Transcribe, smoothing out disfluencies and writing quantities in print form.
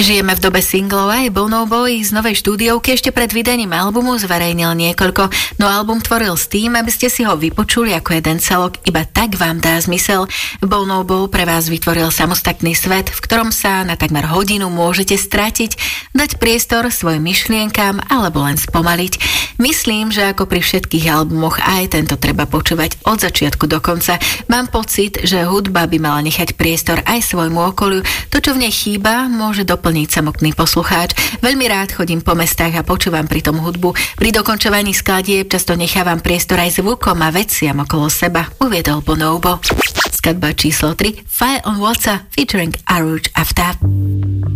Žijeme v dobe singlov aj Bonobo z novej štúdiovky ešte pred vydaním albumu zverejnil niekoľko, no album tvoril s tým, aby ste si ho vypočuli ako jeden celok, iba tak vám dá zmysel. Bonobo pre vás vytvoril samostatný svet, v ktorom sa na takmer hodinu môžete stratiť, dať priestor svojim myšlienkám alebo len spomaliť. Myslím, že ako pri všetkých albumoch aj tento treba počúvať od začiatku do konca. Mám pocit, že hudba by mala nechať priestor aj svojmu okoliu. To, čo v nej chýba, môže doplniť samotný poslucháč. Veľmi rád chodím po mestách a počúvam pritom hudbu. Pri dokončovaní skladieb často nechávam priestor aj zvukom a veciam okolo seba, uviedol Bonobo. Skladba číslo 3 Fire on Water featuring Aruj Aftab.